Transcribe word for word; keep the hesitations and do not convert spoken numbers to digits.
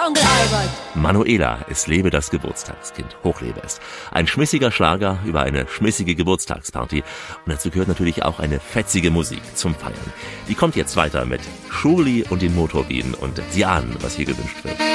Onkel Albert. Manuela, es lebe das Geburtstagskind, hochlebe es. Ein schmissiger Schlager über eine schmissige Geburtstagsparty. Und dazu gehört natürlich auch eine fetzige Musik zum Feiern. Die kommt jetzt weiter mit Schurli und den Motorbienen und Sie ahnen, was hier gewünscht wird.